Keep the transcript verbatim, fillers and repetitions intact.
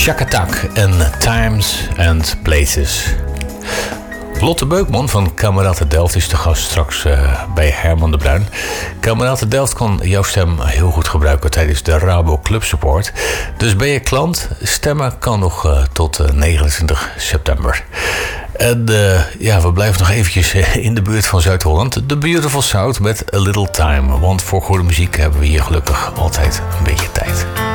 Shack Attack en Times and Places. Lotte Beukman van Kameraden Delft is de gast straks uh, bij Herman de Bruin. Kameraden Delft kan jouw stem heel goed gebruiken tijdens de Rabo Club Support. Dus ben je klant? Stemmen kan nog uh, tot uh, negenentwintig september. En uh, ja, we blijven nog eventjes uh, in de buurt van Zuid-Holland. The Beautiful South met A Little Time. Want voor goede muziek hebben we hier gelukkig altijd een beetje tijd.